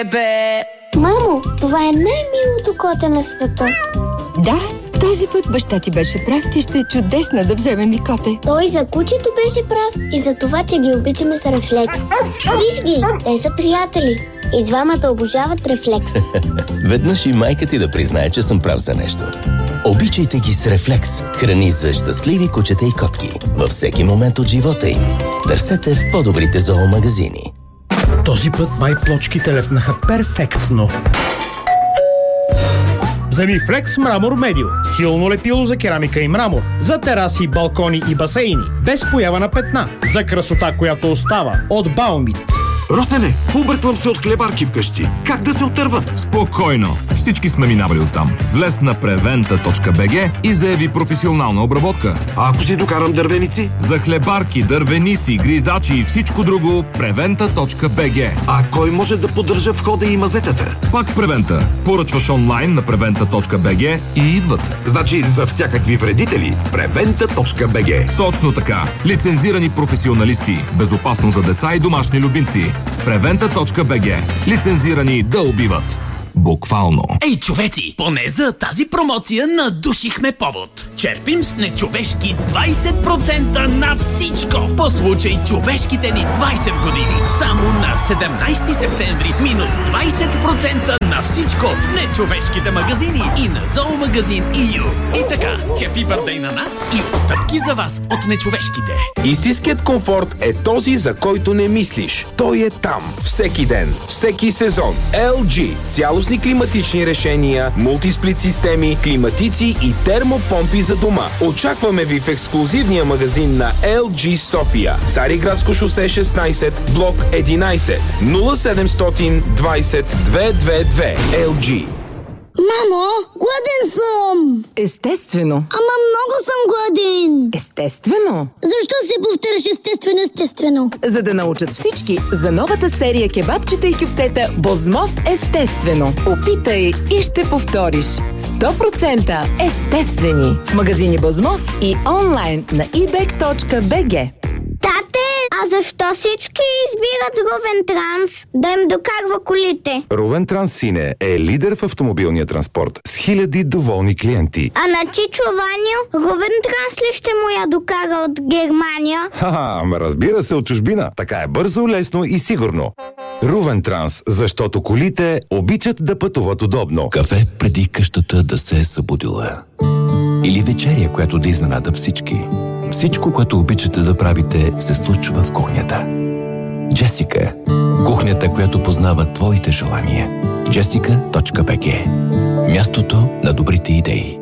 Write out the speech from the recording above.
Мамо, това е най-милото коте в света. Да, този път баща ти беше прав, че ще е чудесно да вземем и коте. Той за кучето беше прав и за това, че ги обичаме с Рефлекс. Виж ги, те са приятели. И двамата обожават Рефлекс. Веднъж и майка ти да признае, че съм прав за нещо. Обичайте ги с Рефлекс. Храни за щастливи кучета и котки. Във всеки момент от живота им. Търсете в по-добрите зоомагазини. Този път май плочките лепнаха перфектно. Вземи Флекс Мрамор Медио. Силно лепило за керамика и мрамор. За тераси, балкони и басейни. Без поява на петна. За красота, която остава. От Баумит. Росене, обърквам се от хлебарки вкъщи. Как да се отърва? Спокойно! Всички сме минавали оттам. Влез на preventa.bg и заяви професионална обработка. А ако си докарам дървеници? За хлебарки, дървеници, гризачи и всичко друго, preventa.bg. А кой може да поддържа входа и мазетата? Пак Preventa. Поръчваш онлайн на preventa.bg и идват. Значи за всякакви вредители preventa.bg. Точно така. Лицензирани професионалисти. Безопасно за деца и домашни любимци. Preventa.bg. Лицензирани да убиват. Буквално. Ей, човеци! Поне за тази промоция надушихме повод. Черпим с нечовешки 20% на всичко. По случай човешките ни 20 години. Само на 17 септември минус 20% на всичко в нечовешките магазини и на зоомагазин EU. И така, хепи бърдей на нас и отстъпки за вас от нечовешките. Истинският комфорт е този, за който не мислиш. Той е там. Всеки ден, всеки сезон. LG. Цялостни климатични решения, мултисплит системи, климатици и термопомпи за дома. Очакваме ви в ексклузивния магазин на LG София. Цариградско шосе 16, блок 11, 0700 20 222. LG. Мамо, гладен съм! Естествено. Ама много съм гладен! Естествено. Защо се повтаряш естествено? За да научат всички за новата серия кебабчета и кюфтета Бозмов естествено. Опитай и ще повториш. 100% естествени. В магазини Бозмов и онлайн на ebek.bg. Тате, а защо всички избират Рувен Транс да им докарва колите? Рувен Транс Сине е лидер в автомобилния транспорт с хиляди доволни клиенти. А на Чичо Ваню, Рувен Транс ли ще му я докара от Германия? Ама разбира се, от чужбина. Така е бързо, лесно и сигурно. Рувен Транс, защото колите обичат да пътуват удобно. Кафе преди къщата да се е събудила. Или вечеря, която да изненада всички. Всичко, което обичате да правите, се случва в кухнята. Джесика. Кухнята, която познава твоите желания. Jessica.bg. Мястото на добрите идеи.